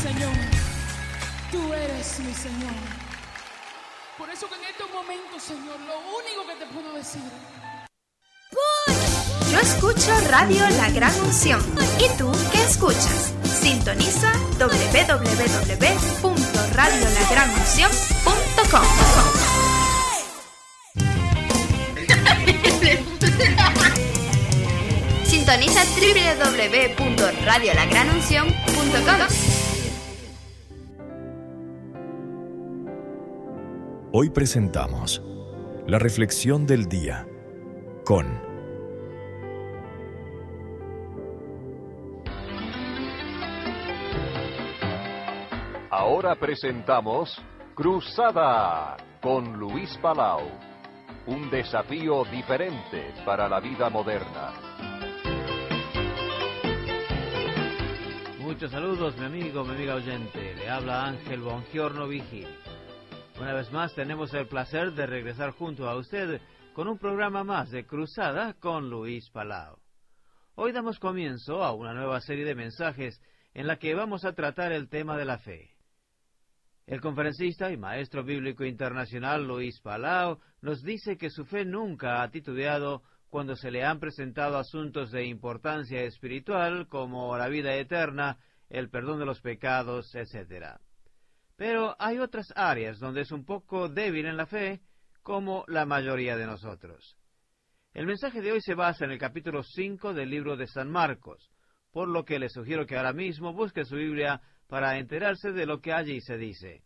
Señor. Tú eres mi Señor. Por eso que en estos momentos, Señor, lo único que te puedo decir... Yo escucho Radio La Gran Unción. ¿Y tú qué escuchas? Sintoniza www.radiolagraunción.com. Sintoniza www.radiolagraunción.com. Hoy presentamos la reflexión del día con Ahora presentamos Cruzada con Luis Palau. Un desafío diferente para la vida moderna. Muchos saludos, mi amigo, mi amiga oyente. Le habla Ángel Bongiorno Vigil. Una vez más tenemos el placer de regresar junto a usted con un programa más de Cruzada con Luis Palau. Hoy damos comienzo a una nueva serie de mensajes en la que vamos a tratar el tema de la fe. El conferencista y maestro bíblico internacional Luis Palau nos dice que su fe nunca ha titubeado cuando se le han presentado asuntos de importancia espiritual como la vida eterna, el perdón de los pecados, etc. Pero hay otras áreas donde es un poco débil en la fe, como la mayoría de nosotros. El mensaje de hoy se basa en el capítulo 5 del libro de San Marcos, por lo que le sugiero que ahora mismo busque su Biblia para enterarse de lo que allí se dice.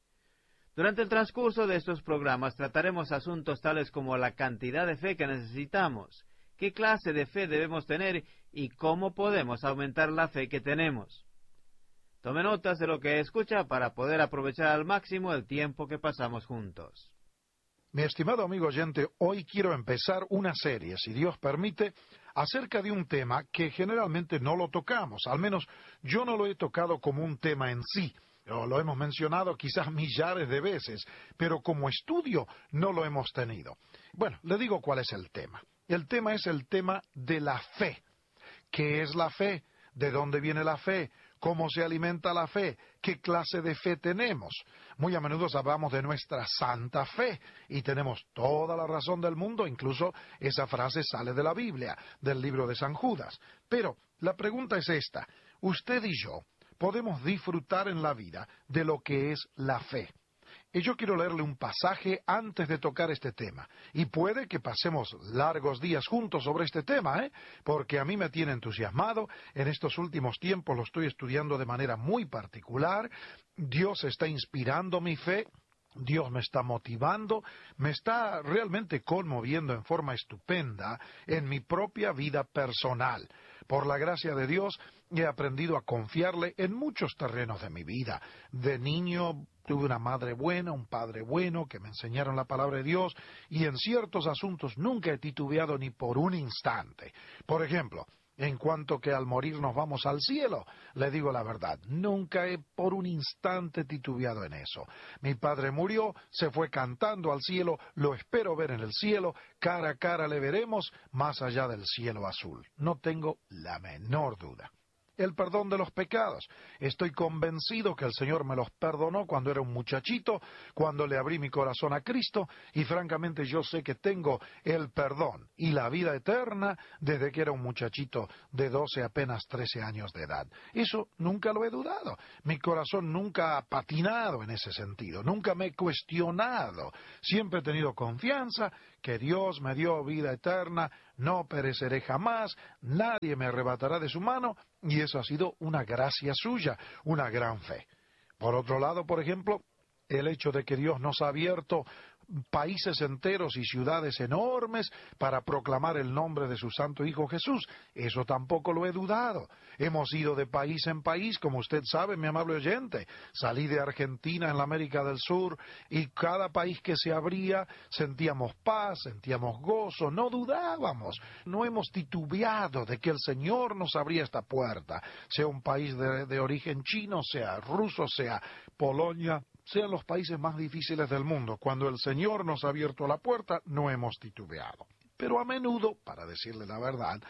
Durante el transcurso de estos programas trataremos asuntos tales como la cantidad de fe que necesitamos, qué clase de fe debemos tener y cómo podemos aumentar la fe que tenemos. Tome notas de lo que escucha para poder aprovechar al máximo el tiempo que pasamos juntos. Mi estimado amigo oyente, hoy quiero empezar una serie, si Dios permite, acerca de un tema que generalmente no lo tocamos. Al menos yo no lo he tocado como un tema en sí. Lo hemos mencionado quizás millares de veces, pero como estudio no lo hemos tenido. Bueno, le digo cuál es el tema. El tema es el tema de la fe. ¿Qué es la fe? ¿De dónde viene la fe? ¿Cómo se alimenta la fe? ¿Qué clase de fe tenemos? Muy a menudo hablamos de nuestra santa fe y tenemos toda la razón del mundo, incluso esa frase sale de la Biblia, del libro de San Judas. Pero la pregunta es esta, usted y yo podemos disfrutar en la vida de lo que es la fe. Y yo quiero leerle un pasaje antes de tocar este tema. Y puede que pasemos largos días juntos sobre este tema, porque a mí me tiene entusiasmado. En estos últimos tiempos lo estoy estudiando de manera muy particular. Dios está inspirando mi fe. Dios me está motivando, me está realmente conmoviendo en forma estupenda en mi propia vida personal. Por la gracia de Dios he aprendido a confiarle en muchos terrenos de mi vida. De niño tuve una madre buena, un padre bueno que me enseñaron la palabra de Dios y en ciertos asuntos nunca he titubeado ni por un instante. Por ejemplo, en cuanto que al morir nos vamos al cielo, le digo la verdad, nunca he por un instante titubeado en eso. Mi padre murió, se fue cantando al cielo, lo espero ver en el cielo, cara a cara le veremos más allá del cielo azul. No tengo la menor duda. El perdón de los pecados. Estoy convencido que el Señor me los perdonó cuando era un muchachito, cuando le abrí mi corazón a Cristo, y francamente yo sé que tengo el perdón y la vida eterna desde que era un muchachito de 12 apenas 13 años de edad. Eso nunca lo he dudado. Mi corazón nunca ha patinado en ese sentido, nunca me he cuestionado. Siempre he tenido confianza que Dios me dio vida eterna, no pereceré jamás, nadie me arrebatará de su mano, y eso ha sido una gracia suya, una gran fe. Por otro lado, por ejemplo, el hecho de que Dios nos ha abierto países enteros y ciudades enormes para proclamar el nombre de su santo Hijo Jesús. Eso tampoco lo he dudado. Hemos ido de país en país, como usted sabe, mi amable oyente. Salí de Argentina en la América del Sur y cada país que se abría sentíamos paz, sentíamos gozo, no dudábamos. No hemos titubeado de que el Señor nos abría esta puerta, sea un país de origen chino, sea ruso, sea Polonia, sean los países más difíciles del mundo. Cuando el Señor nos ha abierto la puerta, no hemos titubeado. Pero a menudo, para decirle la verdad,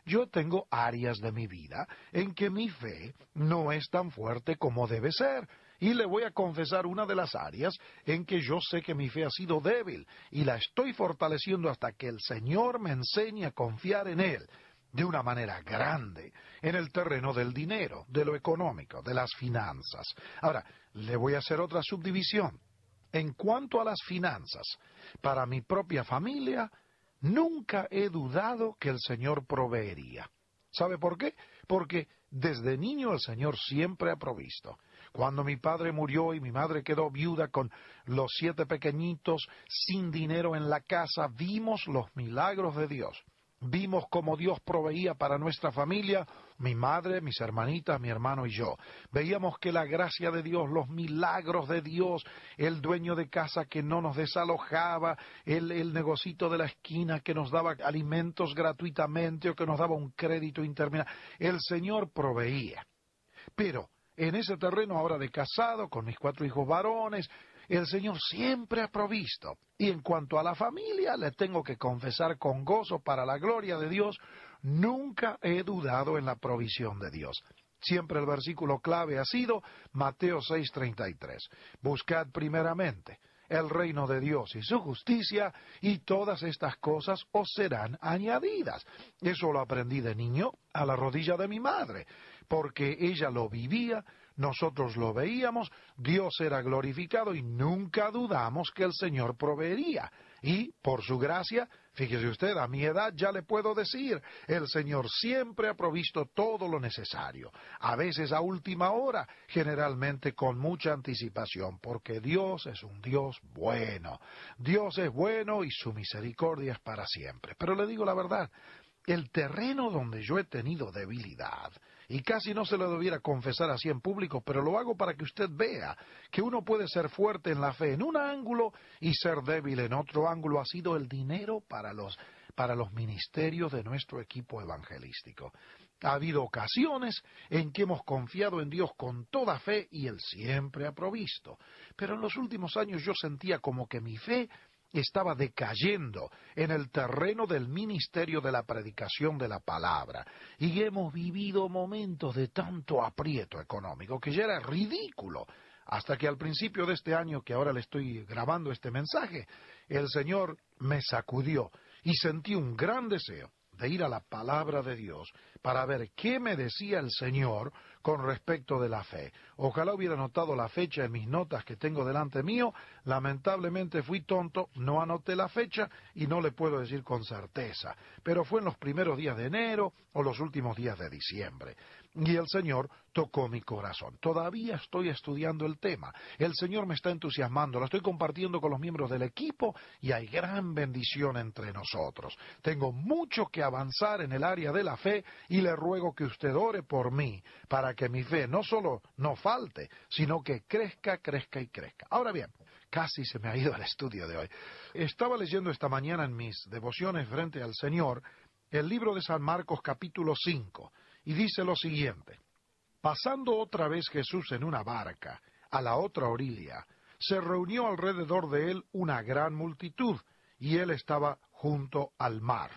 yo tengo áreas de mi vida en que mi fe no es tan fuerte como debe ser. Y le voy a confesar una de las áreas en que yo sé que mi fe ha sido débil y la estoy fortaleciendo hasta que el Señor me enseñe a confiar en Él de una manera grande en el terreno del dinero, de lo económico, de las finanzas. Ahora, le voy a hacer otra subdivisión. En cuanto a las finanzas, para mi propia familia, nunca he dudado que el Señor proveería. ¿Sabe por qué? Porque desde niño el Señor siempre ha provisto. Cuando mi padre murió y mi madre quedó viuda con los 7 pequeñitos, sin dinero en la casa, vimos los milagros de Dios. Vimos cómo Dios proveía para nuestra familia, mi madre, mis hermanitas, mi hermano y yo. Veíamos que la gracia de Dios, los milagros de Dios, el dueño de casa que no nos desalojaba, el negocito de la esquina que nos daba alimentos gratuitamente o que nos daba un crédito interminable. El Señor proveía. Pero en ese terreno ahora de casado, con mis 4 hijos varones, el Señor siempre ha provisto. Y en cuanto a la familia, le tengo que confesar con gozo para la gloria de Dios, nunca he dudado en la provisión de Dios. Siempre el versículo clave ha sido Mateo 6:33. Buscad primeramente el reino de Dios y su justicia, y todas estas cosas os serán añadidas. Eso lo aprendí de niño a la rodilla de mi madre, porque ella lo vivía, nosotros lo veíamos, Dios era glorificado y nunca dudamos que el Señor proveería. Y, por su gracia, fíjese usted, a mi edad ya le puedo decir, el Señor siempre ha provisto todo lo necesario, a veces a última hora, generalmente con mucha anticipación, porque Dios es un Dios bueno. Dios es bueno y su misericordia es para siempre. Pero le digo la verdad, el terreno donde yo he tenido debilidad, y casi no se lo debiera confesar así en público, pero lo hago para que usted vea que uno puede ser fuerte en la fe en un ángulo y ser débil en otro ángulo, ha sido el dinero para los ministerios de nuestro equipo evangelístico. Ha habido ocasiones en que hemos confiado en Dios con toda fe y Él siempre ha provisto. Pero en los últimos años yo sentía como que mi fe estaba decayendo en el terreno del ministerio de la predicación de la palabra, y hemos vivido momentos de tanto aprieto económico que ya era ridículo, hasta que al principio de este año, que ahora le estoy grabando este mensaje, el Señor me sacudió y sentí un gran deseo de ir a la palabra de Dios para ver qué me decía el Señor con respecto de la fe. Ojalá hubiera notado la fecha en mis notas que tengo delante mío. Lamentablemente fui tonto, no anoté la fecha y no le puedo decir con certeza, pero fue en los primeros días de enero o los últimos días de diciembre. Y el Señor tocó mi corazón. Todavía estoy estudiando el tema. El Señor me está entusiasmando. Lo estoy compartiendo con los miembros del equipo y hay gran bendición entre nosotros. Tengo mucho que avanzar en el área de la fe y le ruego que usted ore por mí para que mi fe no solo no falte, sino que crezca, crezca y crezca. Ahora bien, casi se me ha ido el estudio de hoy. Estaba leyendo esta mañana en mis devociones frente al Señor el libro de San Marcos capítulo 5. Y dice lo siguiente: pasando otra vez Jesús en una barca a la otra orilla, se reunió alrededor de él una gran multitud, y él estaba junto al mar.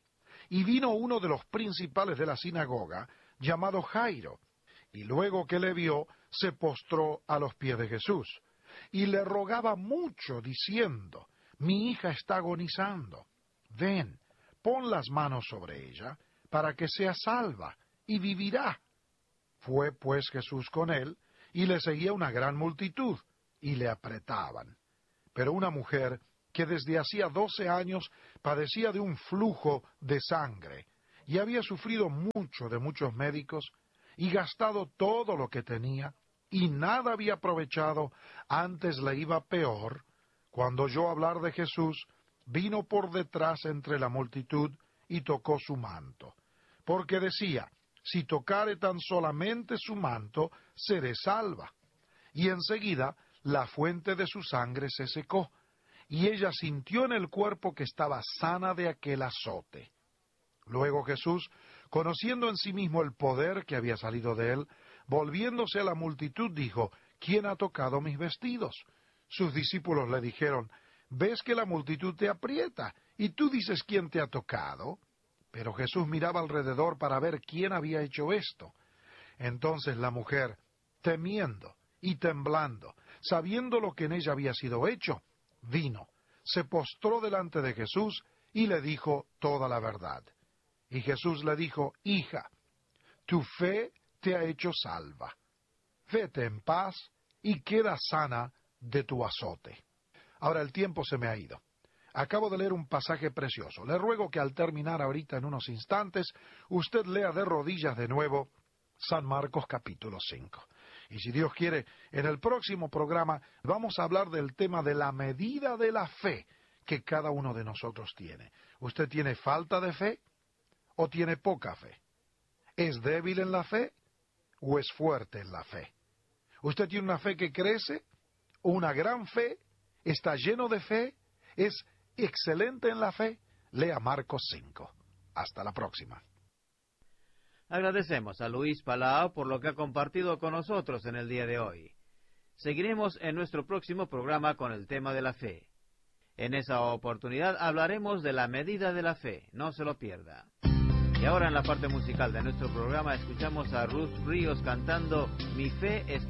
Y vino uno de los principales de la sinagoga, llamado Jairo, y luego que le vio, se postró a los pies de Jesús, y le rogaba mucho, diciendo: mi hija está agonizando, ven, pon las manos sobre ella, para que sea salva, y vivirá. Fue pues Jesús con él, y le seguía una gran multitud, y le apretaban. Pero una mujer que desde hacía 12 años padecía de un flujo de sangre, y había sufrido mucho de muchos médicos, y gastado todo lo que tenía, y nada había aprovechado, antes le iba peor, cuando oyó hablar de Jesús, vino por detrás entre la multitud, y tocó su manto, porque decía: si tocare tan solamente su manto, seré salva. Y enseguida la fuente de su sangre se secó, y ella sintió en el cuerpo que estaba sana de aquel azote. Luego Jesús, conociendo en sí mismo el poder que había salido de él, volviéndose a la multitud, dijo: ¿quién ha tocado mis vestidos? Sus discípulos le dijeron: ¿ves que la multitud te aprieta, y tú dices quién te ha tocado? Pero Jesús miraba alrededor para ver quién había hecho esto. Entonces la mujer, temiendo y temblando, sabiendo lo que en ella había sido hecho, vino, se postró delante de Jesús y le dijo toda la verdad. Y Jesús le dijo, hija, tu fe te ha hecho salva. Vete en paz y queda sana de tu azote. Ahora el tiempo se me ha ido. Acabo de leer un pasaje precioso. Le ruego que al terminar ahorita en unos instantes, usted lea de rodillas de nuevo San Marcos capítulo 5. Y si Dios quiere, en el próximo programa vamos a hablar del tema de la medida de la fe que cada uno de nosotros tiene. ¿Usted tiene falta de fe o tiene poca fe? ¿Es débil en la fe o es fuerte en la fe? ¿Usted tiene una fe que crece o una gran fe? ¿Está lleno de fe? ¿Es excelente en la fe? Lea Marcos 5. Hasta la próxima. Agradecemos a Luis Palau por lo que ha compartido con nosotros en el día de hoy. Seguiremos en nuestro próximo programa con el tema de la fe. En esa oportunidad hablaremos de la medida de la fe. No se lo pierda. Y ahora en la parte musical de nuestro programa escuchamos a Ruth Ríos cantando Mi fe es